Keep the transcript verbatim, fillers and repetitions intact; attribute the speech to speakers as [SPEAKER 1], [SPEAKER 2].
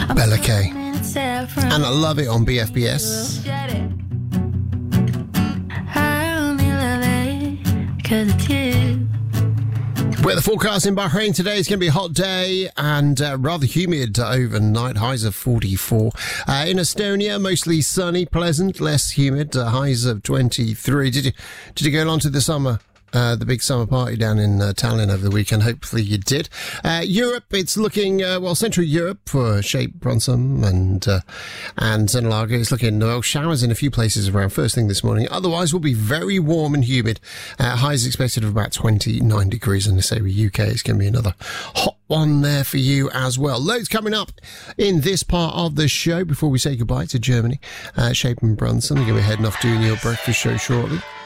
[SPEAKER 1] Bella K. And I love it on B F B S. Weather forecast in Bahrain today is going to be a hot day and uh, rather humid overnight. Highs of forty-four. Uh, in Estonia, mostly sunny, pleasant, less humid. Uh, highs of twenty-three. Did you did you go along to the summer? Uh, the big summer party down in uh, Tallinn over the weekend. Hopefully you did. Uh, Europe, it's looking, uh, well, Central Europe for Shape, Brunson and uh, and Zenlager. It's looking, well, showers in a few places around first thing this morning. Otherwise, will be very warm and humid. Uh, highs expected of about twenty-nine degrees. And they say with U K, it's going to be another hot one there for you as well. Loads coming up in this part of the show before we say goodbye to Germany. Uh, Shape and Brunson are going to be heading off doing your breakfast show shortly.